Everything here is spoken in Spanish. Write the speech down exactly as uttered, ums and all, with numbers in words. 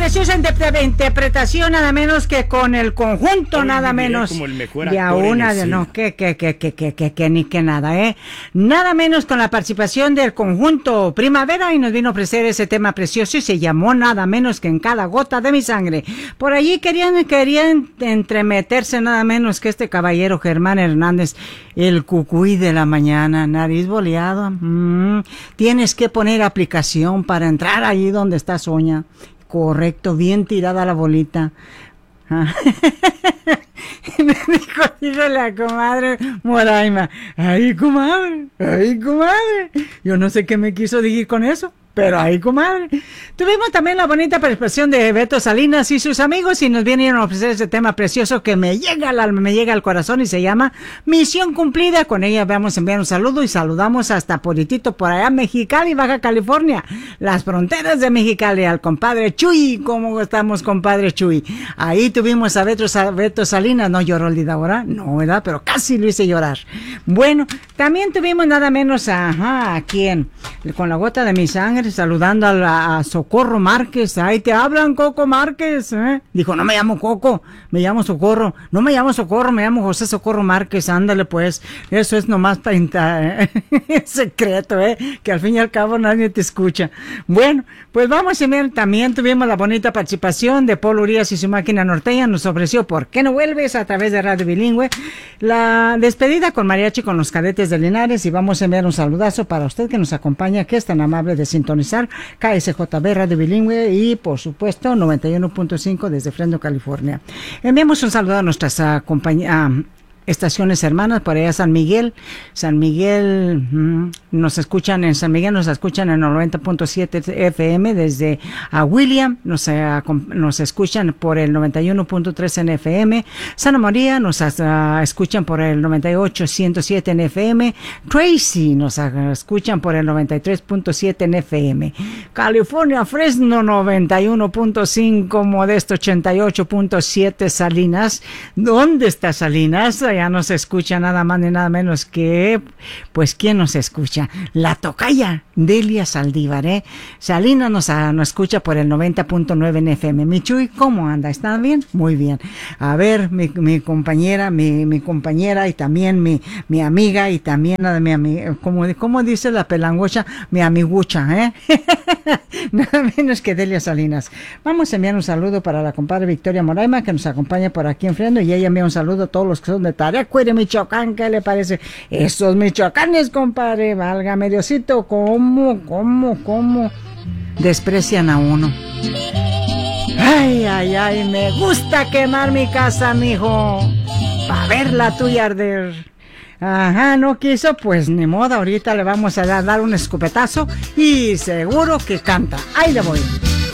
Preciosa interpretación, nada menos que con el conjunto, Hoy nada menos como el mejor de a actor en una el de cine. no que que que que que que que ni que nada, eh nada menos con la participación del conjunto Primavera, y nos vino a ofrecer ese tema precioso y se llamó nada menos que En cada gota de mi sangre. Por allí querían querían entremeterse nada menos que este caballero Germán Hernández, el cucuy de la mañana, nariz boleado. Mm, tienes que poner aplicación para entrar allí donde está Soña. Correcto, bien tirada la bolita. Ah. Me dijo, dijo la comadre Moraima, ay comadre, ay comadre. Yo no sé qué me quiso decir con eso, pero ay comadre. Tuvimos también la bonita participación de Beto Salinas y sus amigos, y nos vienen a ofrecer este tema precioso que me llega al alma, me llega al corazón, y se llama Misión Cumplida. Con ella vamos a enviar un saludo y saludamos hasta Puritito, por allá Mexicali, Baja California, las fronteras de Mexicali, al compadre Chuy. ¿Cómo estamos, compadre Chuy? Ahí tuvimos a Beto, a Beto Salinas. No lloró el día ahora, no, ¿verdad? Pero casi lo hice llorar. Bueno, también tuvimos nada menos a, ajá, ¿a quién? Con la gota de mi sangre, saludando a, la, a Socorro Márquez. Ahí te hablan, Coco Márquez, ¿eh? Dijo, no me llamo Coco, me llamo Socorro. No me llamo Socorro, me llamo José Socorro Márquez. Ándale pues, eso es nomás para ¿eh? secreto, ¿eh? Que al fin y al cabo nadie te escucha. Bueno, pues vamos a ver, también tuvimos la bonita participación de Paul Urias y su máquina norteña. Nos ofreció ¿Por qué no vuelves? A través de Radio Bilingüe. La despedida con mariachi con los cadetes de Linares, y vamos a enviar un saludazo para usted que nos acompaña, que es tan amable de sintonizar K S J B Radio Bilingüe y por supuesto noventa y uno punto cinco desde Fresno, California. Enviamos un saludo a nuestras uh, compañías, uh, estaciones hermanas, por allá San Miguel, San Miguel, mmm, nos escuchan en San Miguel, nos escuchan en noventa punto siete F M desde a William, nos, uh, nos escuchan por el noventa y uno punto tres en F M, Santa María nos uh, escuchan por el noventa y ocho punto ciento siete en F M, Tracy nos uh, escuchan por el noventa y tres punto siete en F M, California, Fresno noventa y uno punto cinco, Modesto ochenta y ocho punto siete, Salinas. ¿Dónde está Salinas? Ya nos escucha nada más ni nada menos que, pues, ¿quién nos escucha? La tocaya Delia Saldívar, ¿eh? Salinas nos, a, nos escucha por el noventa punto nueve en F M. Michuy, ¿cómo anda? ¿Está bien? Muy bien. A ver, mi, mi compañera, mi, mi compañera y también mi, mi amiga y también la de mi amiga, como, como dice la pelangocha, mi amigucha, ¿eh? Nada menos que Delia Salinas. Vamos a enviar un saludo para la compadre Victoria Moraima, que nos acompaña por aquí en Fresno, y ella envía un saludo a todos los que son de Tarecuire, Michoacán. ¿Qué le parece? Esos michoacanes, compadre, válgame Diosito, ¿cómo, cómo, cómo desprecian a uno? Ay, ay, ay, me gusta quemar mi casa, mijo, pa' verla tuya arder. Ajá, no quiso, pues ni modo, ahorita le vamos a dar un escopetazo y seguro que canta. Ahí le voy.